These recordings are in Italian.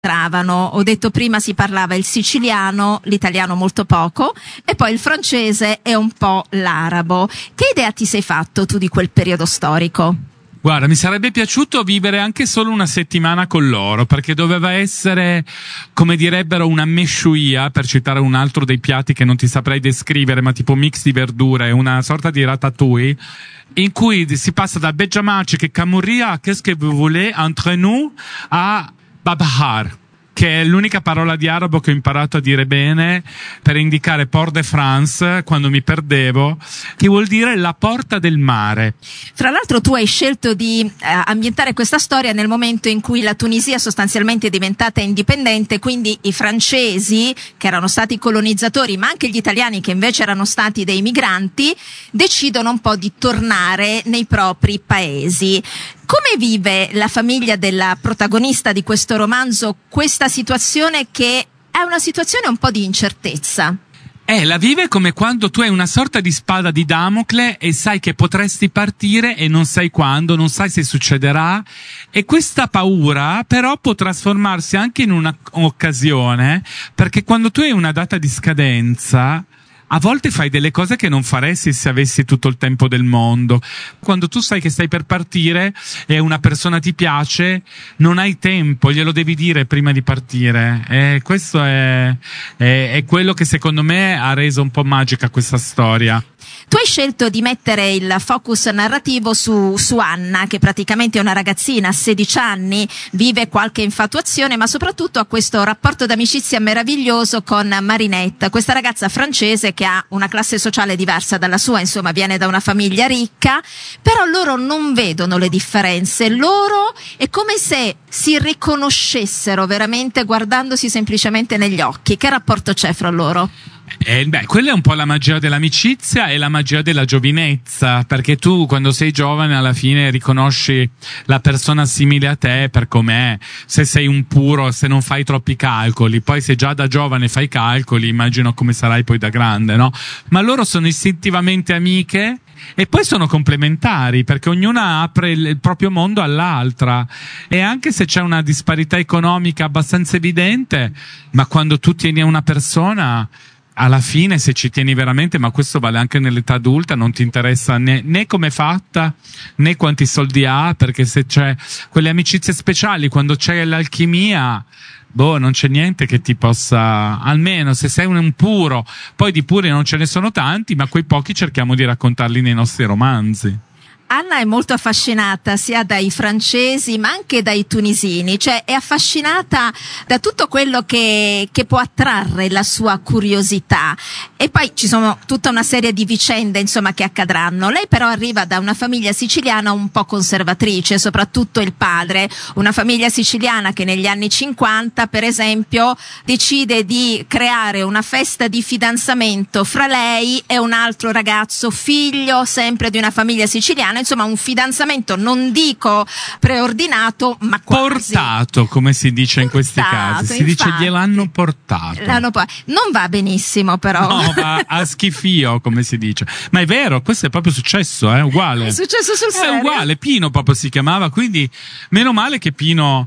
Ho detto prima si parlava il siciliano, l'italiano molto poco, e poi il francese e un po' l'arabo. Che idea ti sei fatto tu di quel periodo storico? Guarda, mi sarebbe piaciuto vivere anche solo una settimana con loro, perché doveva essere, come direbbero, una meshuia, per citare un altro dei piatti che non ti saprei descrivere, ma tipo mix di verdure, una sorta di ratatouille, in cui si passa da Beggiamaci che Camurria, qu'est-ce que vous voulez, entre nous, a Babahar, che è l'unica parola di arabo che ho imparato a dire bene per indicare Port de France quando mi perdevo, che vuol dire la porta del mare. Fra l'altro tu hai scelto di ambientare questa storia nel momento in cui la Tunisia sostanzialmente è diventata indipendente, quindi i francesi, che erano stati colonizzatori, ma anche gli italiani, che invece erano stati dei migranti, decidono un po' di tornare nei propri paesi. Come vive la famiglia della protagonista di questo romanzo questa situazione, che è una situazione un po' di incertezza? La vive come quando tu hai una sorta di spada di Damocle e sai che potresti partire e non sai quando, non sai se succederà, e questa paura però può trasformarsi anche in un'occasione, perché quando tu hai una data di scadenza, a volte fai delle cose che non faresti se avessi tutto il tempo del mondo. Quando tu sai che stai per partire e una persona ti piace, non hai tempo, glielo devi dire prima di partire. E questo è quello che secondo me ha reso un po' magica questa storia. Tu hai scelto di mettere il focus narrativo su Anna, che praticamente è una ragazzina a 16 anni, vive qualche infatuazione, ma soprattutto ha questo rapporto d'amicizia meraviglioso con Marinette, questa ragazza francese che ha una classe sociale diversa dalla sua, insomma viene da una famiglia ricca, però loro non vedono le differenze, loro è come se si riconoscessero veramente guardandosi semplicemente negli occhi. Che rapporto c'è fra loro? Quella è un po' la magia dell'amicizia e la magia della giovinezza, perché tu quando sei giovane alla fine riconosci la persona simile a te per com'è, se sei un puro, se non fai troppi calcoli. Poi se già da giovane fai calcoli, immagino come sarai poi da grande, no? Ma loro sono istintivamente amiche e poi sono complementari, perché ognuna apre il proprio mondo all'altra, e anche se c'è una disparità economica abbastanza evidente, ma quando tu tieni a una persona, alla fine, se ci tieni veramente, ma questo vale anche nell'età adulta, non ti interessa né come è fatta, né quanti soldi ha, perché se c'è quelle amicizie speciali, quando c'è l'alchimia, non c'è niente che ti possa, almeno se sei un puro, poi di puri non ce ne sono tanti, ma quei pochi cerchiamo di raccontarli nei nostri romanzi. Anna è molto affascinata sia dai francesi ma anche dai tunisini, cioè è affascinata da tutto quello che può attrarre la sua curiosità, e poi ci sono tutta una serie di vicende insomma che accadranno. Lei però arriva da una famiglia siciliana un po' conservatrice, soprattutto il padre, una famiglia siciliana che negli anni 50 per esempio decide di creare una festa di fidanzamento fra lei e un altro ragazzo figlio sempre di una famiglia siciliana. Insomma, un fidanzamento non dico preordinato, ma quasi. Portato, come si dice in questi casi. Si dice gliel'hanno portato. Non va benissimo, però. No, va a schifio, come si dice. Ma è vero, questo è proprio successo, è uguale. È successo sul serio? È uguale, Pino proprio si chiamava, quindi meno male che Pino,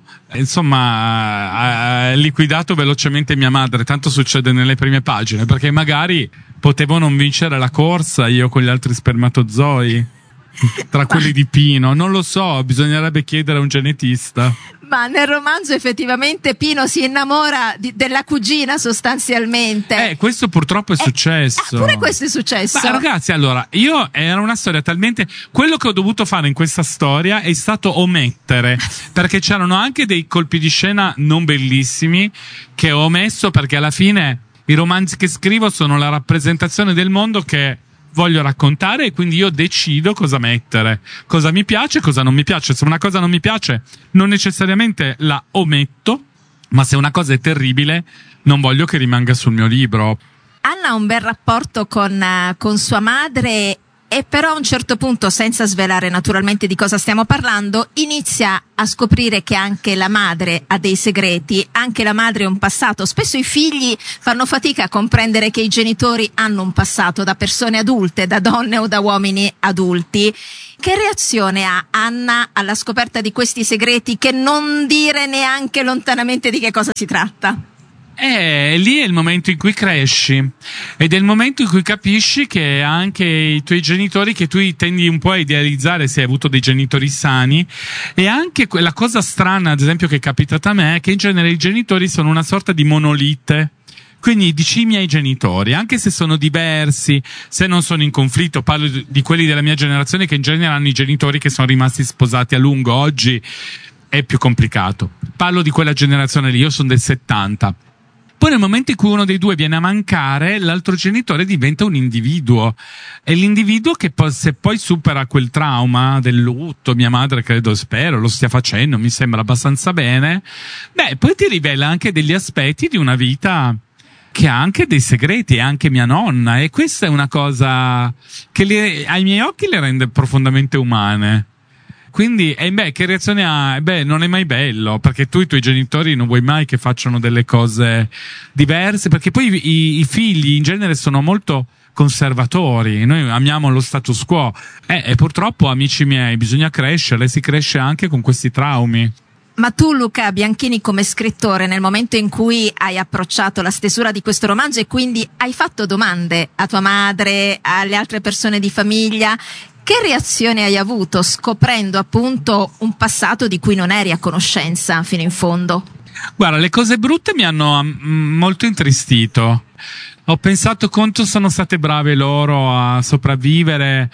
insomma, ha liquidato velocemente mia madre, tanto succede nelle prime pagine, perché magari potevo non vincere la corsa io con gli altri spermatozoi. Tra quelli di Pino, non lo so, bisognerebbe chiedere a un genetista. Ma nel romanzo effettivamente Pino si innamora della cugina sostanzialmente. Questo purtroppo è successo. Pure questo è successo. Ma ragazzi, allora, era una storia talmente... Quello che ho dovuto fare in questa storia è stato omettere, perché c'erano anche dei colpi di scena non bellissimi che ho omesso, perché alla fine i romanzi che scrivo sono la rappresentazione del mondo che voglio raccontare, e quindi io decido cosa mettere, cosa mi piace, cosa non mi piace. Se una cosa non mi piace non necessariamente la ometto, ma se una cosa è terribile non voglio che rimanga sul mio libro. Anna ha un bel rapporto con sua madre e però a un certo punto, senza svelare naturalmente di cosa stiamo parlando, inizia a scoprire che anche la madre ha dei segreti, anche la madre ha un passato. Spesso i figli fanno fatica a comprendere che i genitori hanno un passato, da persone adulte, da donne o da uomini adulti. Che reazione ha Anna alla scoperta di questi segreti, che non dire neanche lontanamente di che cosa si tratta? Lì è il momento in cui cresci ed è il momento in cui capisci che anche i tuoi genitori, che tu tendi un po' a idealizzare se hai avuto dei genitori sani, e anche quella cosa strana, ad esempio, che è capitata a me, è che in genere i genitori sono una sorta di monolite. Quindi dici i miei genitori, anche se sono diversi, se non sono in conflitto, parlo di quelli della mia generazione che in genere hanno i genitori che sono rimasti sposati a lungo. Oggi è più complicato. Parlo di quella generazione lì, io sono del 70. Poi nel momento in cui uno dei due viene a mancare, l'altro genitore diventa un individuo. È l'individuo che se poi supera quel trauma del lutto, mia madre spero lo stia facendo, mi sembra abbastanza bene, poi ti rivela anche degli aspetti di una vita che ha anche dei segreti, anche mia nonna, e questa è una cosa che ai miei occhi le rende profondamente umane. Quindi, che reazione ha? Non è mai bello, perché tu i tuoi genitori non vuoi mai che facciano delle cose diverse, perché poi i figli in genere sono molto conservatori, noi amiamo lo status quo, e purtroppo, amici miei, bisogna crescere, si cresce anche con questi traumi. Ma tu, Luca Bianchini, come scrittore, nel momento in cui hai approcciato la stesura di questo romanzo e quindi hai fatto domande a tua madre, alle altre persone di famiglia, che reazione hai avuto scoprendo appunto un passato di cui non eri a conoscenza fino in fondo? Guarda, le cose brutte mi hanno molto intristito. Ho pensato quanto sono state brave loro a sopravvivere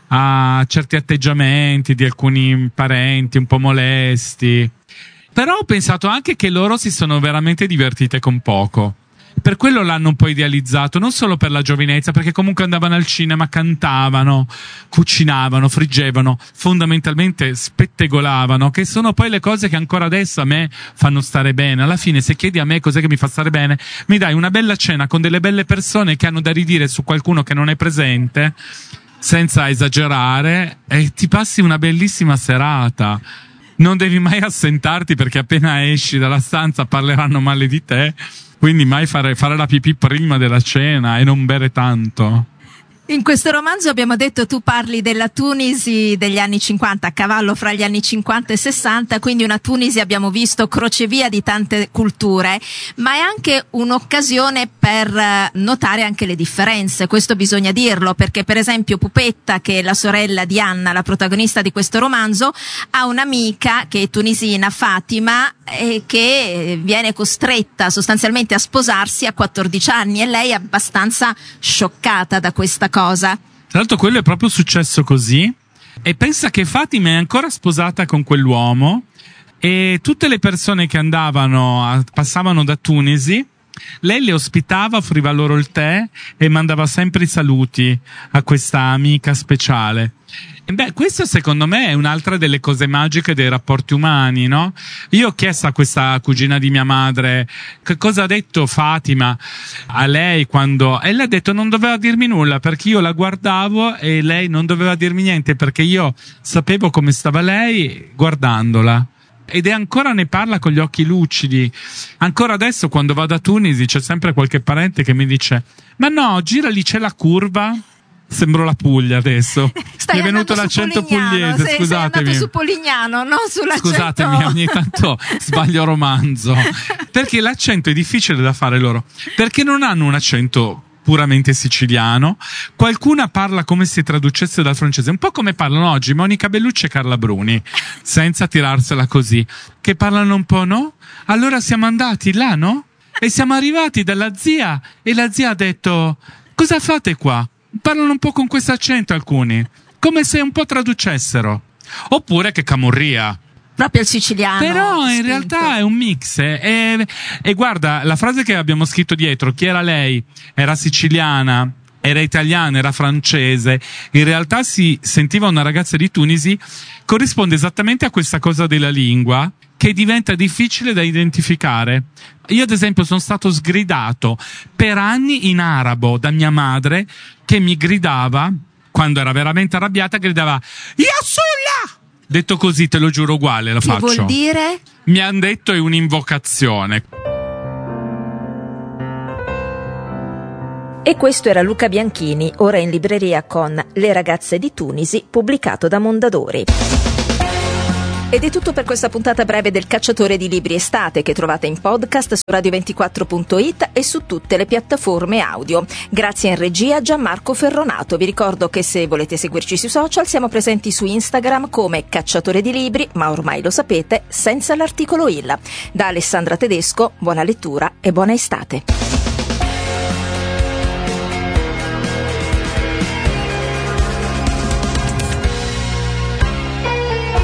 a certi atteggiamenti di alcuni parenti un po' molesti. Però ho pensato anche che loro si sono veramente divertite con poco. Per quello l'hanno un po' idealizzato, non solo per la giovinezza, perché comunque andavano al cinema, cantavano, cucinavano, friggevano, fondamentalmente spettegolavano, che sono poi le cose che ancora adesso a me fanno stare bene. Alla fine, se chiedi a me cos'è che mi fa stare bene, mi dai una bella cena con delle belle persone che hanno da ridire su qualcuno che non è presente, senza esagerare, e ti passi una bellissima serata. Non devi mai assentarti, perché appena esci dalla stanza parleranno male di te. Quindi mai fare la pipì prima della cena e non bere tanto. In questo romanzo, abbiamo detto, tu parli della Tunisi degli anni 50, a cavallo fra gli anni 50 e 60, quindi una Tunisi, abbiamo visto, crocevia di tante culture, ma è anche un'occasione per notare anche le differenze. Questo bisogna dirlo, perché per esempio Pupetta, che è la sorella di Anna, la protagonista di questo romanzo, ha un'amica che è tunisina, Fatima, che viene costretta sostanzialmente a sposarsi a 14 anni, e lei è abbastanza scioccata da questa cosa. Tra l'altro quello è proprio successo così, e pensa che Fatima è ancora sposata con quell'uomo, e tutte le persone che passavano da Tunisi, lei le ospitava, offriva loro il tè e mandava sempre i saluti a questa amica speciale. Questo secondo me è un'altra delle cose magiche dei rapporti umani, no? Io ho chiesto a questa cugina di mia madre che cosa ha detto Fatima a lei e lei ha detto non doveva dirmi nulla, perché io la guardavo e lei non doveva dirmi niente, perché io sapevo come stava lei guardandola. Ed ancora ne parla con gli occhi lucidi. Ancora adesso, quando vado a Tunisi, c'è sempre qualche parente che mi dice: ma no, gira lì, c'è la curva. Sembro la Puglia adesso. Mi è venuto l'accento pugliese, scusatemi. Sei andato su Polignano, non sull'accento. Scusatemi, ogni tanto sbaglio romanzo. Perché l'accento è difficile da fare loro. Perché non hanno un accento puramente siciliano. Qualcuna parla come se traducesse dal francese, un po' come parlano oggi Monica Bellucci e Carla Bruni, senza tirarsela così, che parlano un po', no? Allora siamo andati là, no? E siamo arrivati dalla zia, e la zia ha detto: cosa fate qua? Parlano un po' con questo accento alcuni, come se un po' traducessero. Oppure che camurria. Proprio il siciliano. Però in realtà è un mix. E guarda, la frase che abbiamo scritto dietro, chi era lei? Era siciliana, era italiana, era francese. In realtà si sentiva una ragazza di Tunisi, corrisponde esattamente a questa cosa della lingua, che diventa difficile da identificare. Io ad esempio sono stato sgridato per anni in arabo da mia madre, che mi gridava quando era veramente arrabbiata gridava Yasulla! Detto così, te lo giuro, uguale lo Che faccio. vuol dire? Mi hanno detto è un'invocazione. E questo era Luca Bianchini, ora in libreria con Le ragazze di Tunisi, pubblicato da Mondadori. Ed è tutto per questa puntata breve del Cacciatore di Libri Estate, che trovate in podcast su radio24.it e su tutte le piattaforme audio. Grazie in regia Gianmarco Ferronato. Vi ricordo che se volete seguirci sui social siamo presenti su Instagram come Cacciatore di Libri, ma ormai lo sapete, senza l'articolo il. Da Alessandra Tedesco, buona lettura e buona estate.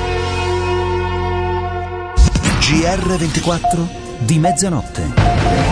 GR24 di mezzanotte.